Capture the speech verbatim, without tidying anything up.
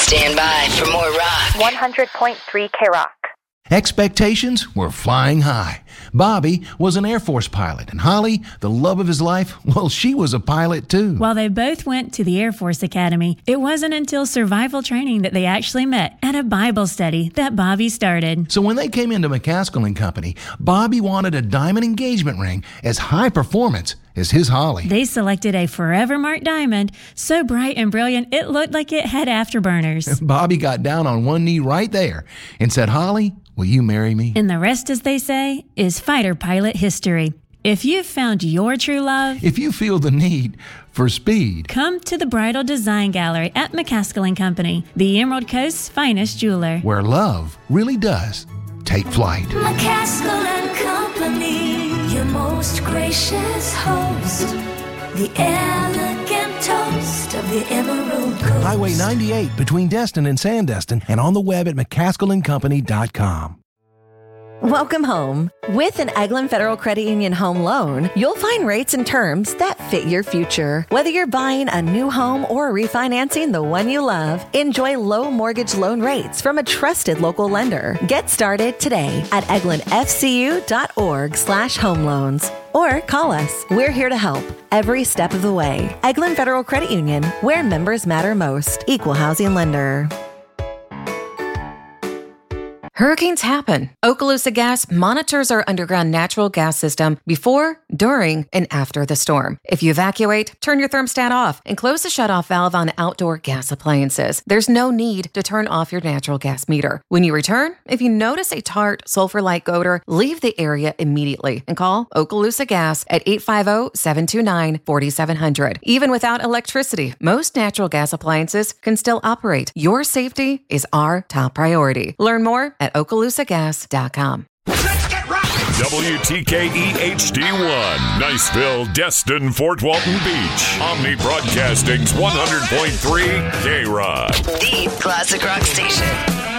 Stand by for more rock. one hundred point three K-Rock. Expectations were flying high. Bobby was an Air Force pilot, and Holly, the love of his life, well, she was a pilot too. While they both went to the Air Force Academy, it wasn't until survival training that they actually met at a Bible study that Bobby started. So when they came into McCaskill and Company, Bobby wanted a diamond engagement ring as high performance as his Holly. They selected a forever marked diamond, so bright and brilliant it looked like it had afterburners. Bobby got down on one knee right there and said, "Holly, will you marry me?" And the rest, as they say, is fighter pilot history. If you've found your true love, if you feel the need for speed, come to the Bridal Design Gallery at McCaskill and Company, the Emerald Coast's finest jeweler, where love really does take flight. McCaskill and Company, your most gracious host, the elegant toast of the Emerald Coast. Highway ninety-eight between Destin and Sandestin, and on the web at mccaskill and company dot com. Welcome home. With an Eglin Federal Credit Union home loan, you'll find rates and terms that fit your future. Whether you're buying a new home or refinancing the one you love, enjoy low mortgage loan rates from a trusted local lender. Get started today at eglinfcu.org slash home loans. Or call us. We're here to help every step of the way. Eglin Federal Credit Union, where members matter most. Equal housing lender. Hurricanes happen. Okaloosa Gas monitors our underground natural gas system before, during, and after the storm. If you evacuate, turn your thermostat off and close the shutoff valve on outdoor gas appliances. There's no need to turn off your natural gas meter. When you return, if you notice a tart, sulfur-like odor, leave the area immediately and call Okaloosa Gas at eight five zero, seven two nine, four seven zero zero. Even without electricity, most natural gas appliances can still operate. Your safety is our top priority. Learn more at okaloosa gas dot com. W T K E H D one, Niceville, Destin, Fort Walton Beach. Omni Broadcasting's one hundred point three K-Rock. The classic rock station.